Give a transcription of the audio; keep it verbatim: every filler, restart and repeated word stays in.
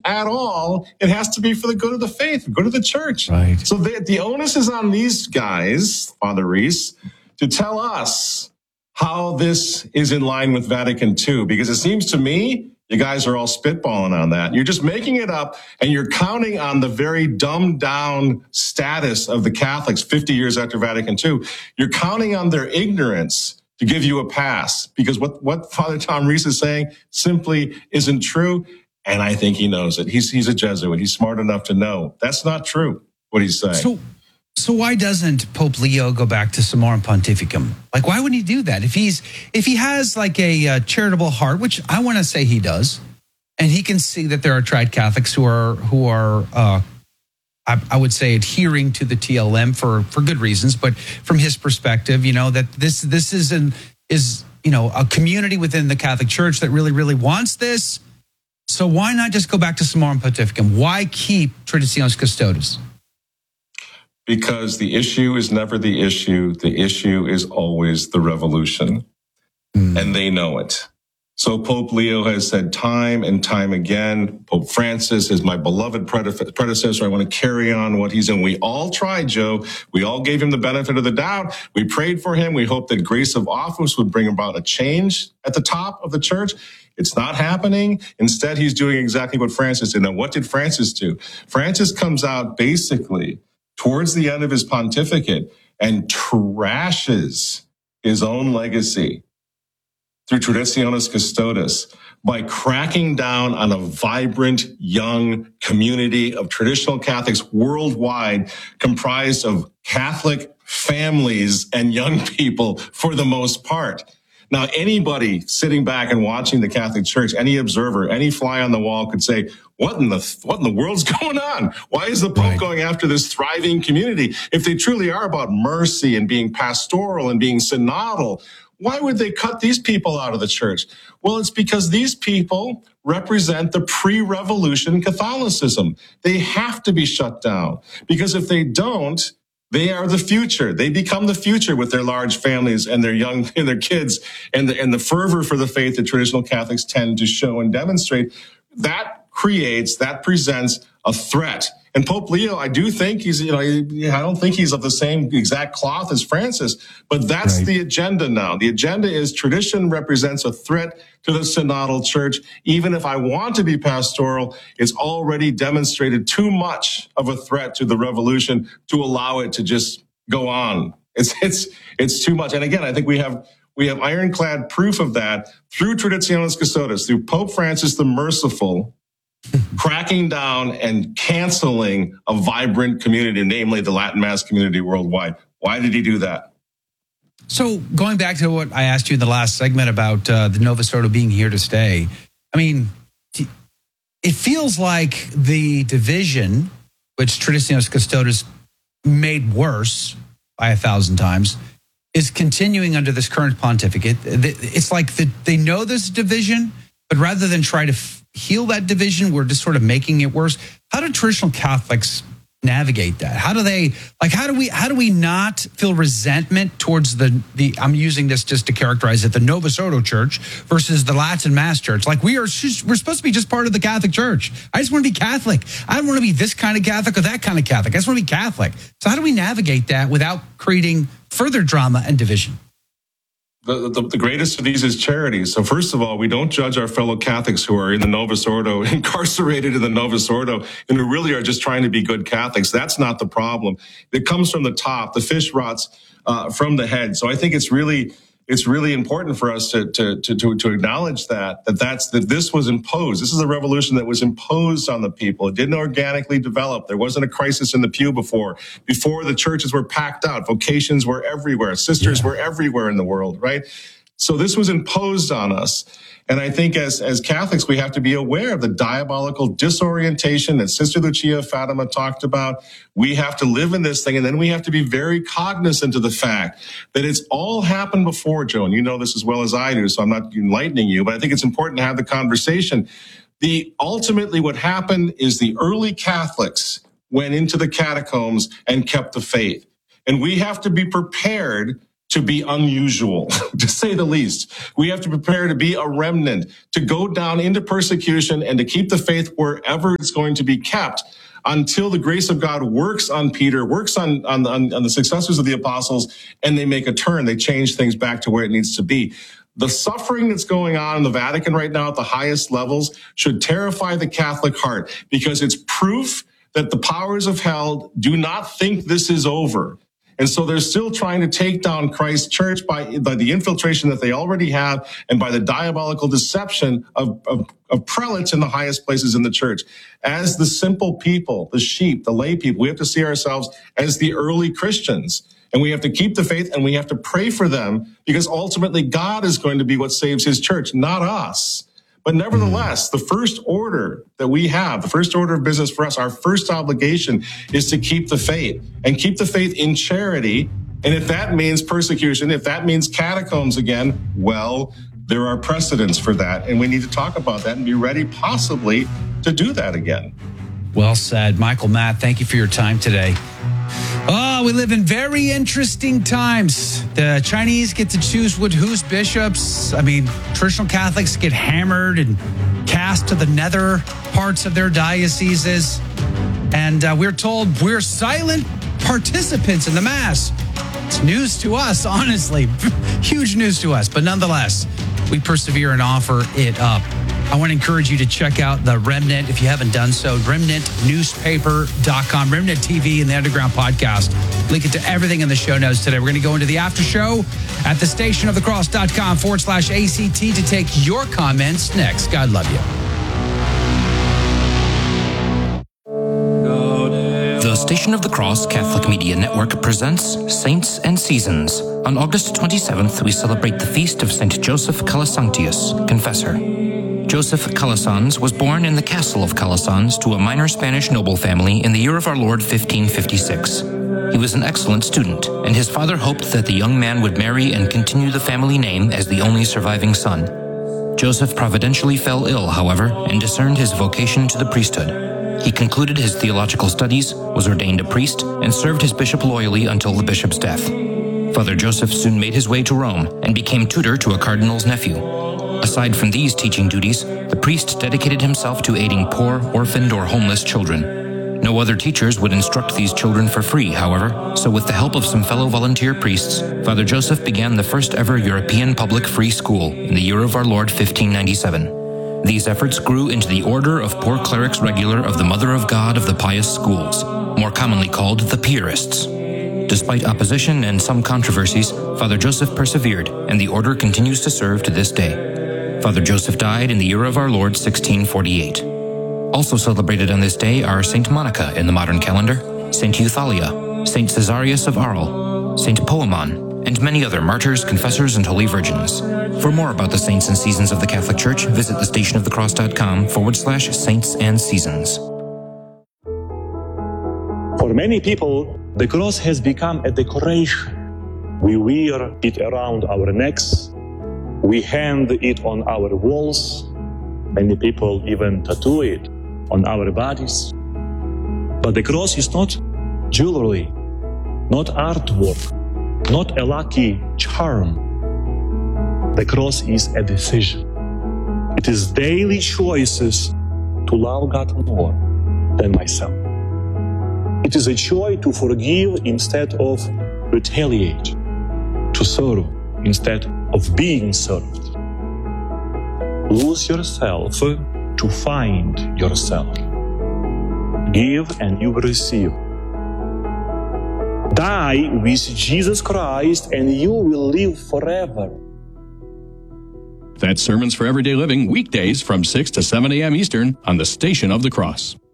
at all. It has to be for the good of the faith, good of the church. Right. So the, the onus is on these guys, Father Reese, to tell us how this is in line with Vatican Two, because it seems to me you guys are all spitballing on that. You're just making it up, and you're counting on the very dumbed down status of the Catholics fifty years after Vatican Two. You're counting on their ignorance to give you a pass, because what, what Father Tom Reese is saying simply isn't true. And I think he knows it. He's, he's a Jesuit. He's smart enough to know that's not true, what he's saying. So, so why doesn't Pope Leo go back to Summorum Pontificum? Like, why wouldn't he do that? If he's, if he has like a uh, charitable heart, which I want to say he does, and he can see that there are tried Catholics who are, who are, uh, I, I would say, adhering to the T L M for, for good reasons, but from his perspective, you know, that this, this is an, is, you know, a community within the Catholic Church that really, really wants this. So why not just go back to Summorum Pontificum? Why keep Traditionis Custodes? Because the issue is never the issue. The issue is always the revolution. Mm. And they know it. So Pope Leo has said time and time again, Pope Francis is my beloved predecessor. I want to carry on what he's in. We all tried, Joe. We all gave him the benefit of the doubt. We prayed for him. We hoped that grace of office would bring about a change at the top of the church. It's not happening. Instead, he's doing exactly what Francis did. Now, what did Francis do? Francis comes out basically towards the end of his pontificate and trashes his own legacy through Traditionis Custodes by cracking down on a vibrant, young community of traditional Catholics worldwide, comprised of Catholic families and young people for the most part. Now, anybody sitting back and watching the Catholic Church, any observer, any fly on the wall could say, what in the, what in the world's going on? Why is the Pope right. going after this thriving community? If they truly are about mercy and being pastoral and being synodal, why would they cut these people out of the church? Well, it's because these people represent the pre-revolution Catholicism. They have to be shut down, because if they don't, they are the future. They become the future with their large families and their young and their kids, and the, and the fervor for the faith that traditional Catholics tend to show and demonstrate. That creates, that presents a threat. And Pope Leo, I do think he's, you know, I don't think he's of the same exact cloth as Francis, but that's right. the agenda now. The agenda is tradition represents a threat to the synodal church. Even if I want to be pastoral, it's already demonstrated too much of a threat to the revolution to allow it to just go on. It's, it's, it's too much. And again, I think we have, we have ironclad proof of that through Traditionis Custodes, through Pope Francis the Merciful, cracking down and canceling a vibrant community, namely the Latin Mass community worldwide. Why did he do that? So going back to what I asked you in the last segment about uh, the Novus Ordo being here to stay, I mean, it feels like the division, which Traditionis Custodes made worse by a thousand times, is continuing under this current pontificate. It's like the, they know this division, but rather than try to f- heal that division, we're just sort of making it worse. How do traditional Catholics navigate that? How do they, like, how do we, how do we not feel resentment towards the, the, I'm using this just to characterize it, the Novus Ordo Church versus the Latin Mass Church? Like, we are, we're supposed to be just part of the Catholic Church. I just want to be Catholic. I don't want to be this kind of Catholic or that kind of Catholic. I just want to be Catholic. So how do we navigate that without creating further drama and division? The, the, the greatest of these is charity. So first of all, we don't judge our fellow Catholics who are in the Novus Ordo, incarcerated in the Novus Ordo, and who really are just trying to be good Catholics. That's not the problem. It comes from the top. The fish rots uh, from the head. So I think it's really, it's really important for us to, to, to, to, to acknowledge that, that that's, that this was imposed. This is a revolution that was imposed on the people. It didn't organically develop. There wasn't a crisis in the pew before. Before, the churches were packed out. Vocations were everywhere. Sisters yeah. were everywhere in the world, right? So this was imposed on us. And I think as, as Catholics, we have to be aware of the diabolical disorientation that Sister Lucia Fatima talked about. We have to live in this thing, and then we have to be very cognizant of the fact that it's all happened before, Joe, and you know this as well as I do, so I'm not enlightening you, but I think it's important to have the conversation. The ultimately what happened is the early Catholics went into the catacombs and kept the faith. And we have to be prepared to be unusual, to say the least. We have to prepare to be a remnant, to go down into persecution and to keep the faith wherever it's going to be kept until the grace of God works on Peter, works on, on, on, on the successors of the apostles, and they make a turn. They change things back to where it needs to be. The suffering that's going on in the Vatican right now at the highest levels should terrify the Catholic heart, because it's proof that the powers of hell do not think this is over. And so they're still trying to take down Christ's church by, by the infiltration that they already have and by the diabolical deception of, of, of prelates in the highest places in the church. As the simple people, the sheep, the lay people, we have to see ourselves as the early Christians. And we have to keep the faith, and we have to pray for them, because ultimately God is going to be what saves his church, not us. But nevertheless, the first order that we have, the first order of business for us, our first obligation is to keep the faith, and keep the faith in charity. And if that means persecution, if that means catacombs again, well, there are precedents for that. And we need to talk about that and be ready possibly to do that again. Well said. Michael, Matt, thank you for your time today. Oh, we live in very interesting times. The Chinese get to choose what, who's bishops. I mean, traditional Catholics get hammered and cast to the nether parts of their dioceses. And uh, we're told we're silent participants in the Mass. It's news to us, honestly. Huge news to us. But nonetheless, we persevere and offer it up. I want to encourage you to check out the Remnant if you haven't done so. remnant newspaper dot com, Remnant T V, and the Underground Podcast. Link it to everything in the show notes today. We're going to go into the after show at the stationofthecross.com forward slash ACT to take your comments next. God love you. The Station of the Cross Catholic Media Network presents Saints and Seasons. On August twenty-seventh, we celebrate the feast of Saint Joseph Calasanctius, Confessor. Joseph Calasanz was born in the castle of Calasanz to a minor Spanish noble family in the year of our Lord fifteen fifty-six. He was an excellent student, and his father hoped that the young man would marry and continue the family name as the only surviving son. Joseph providentially fell ill, however, and discerned his vocation to the priesthood. He concluded his theological studies, was ordained a priest, and served his bishop loyally until the bishop's death. Father Joseph soon made his way to Rome and became tutor to a cardinal's nephew. Aside from these teaching duties, the priest dedicated himself to aiding poor, orphaned, or homeless children. No other teachers would instruct these children for free, however, so with the help of some fellow volunteer priests, Father Joseph began the first ever European public free school in the year of our Lord fifteen ninety-seven. These efforts grew into the Order of Poor Clerics Regular of the Mother of God of the Pious Schools, more commonly called the Piarists. Despite opposition and some controversies, Father Joseph persevered, and the order continues to serve to this day. Father Joseph died in the year of our Lord sixteen forty-eight. Also celebrated on this day are Saint Monica in the modern calendar, Saint Euthalia, Saint Caesarius of Arles, Saint Poemon, and many other martyrs, confessors, and holy virgins. For more about the saints and seasons of the Catholic Church, visit thestationofthecross.com forward slash saints and seasons. For many people, the cross has become a decoration. We wear it around our necks. We hang it on our walls. Many people even tattoo it on our bodies. But the cross is not jewelry, not artwork, not a lucky charm. The cross is a decision. It is daily choices to love God more than myself. It is a choice to forgive instead of retaliate, to serve instead of being served. Lose yourself to find yourself. Give and you will receive. Die with Jesus Christ and you will live forever. That's Sermons for Everyday Living, weekdays from six to seven a.m. Eastern on the Station of the Cross.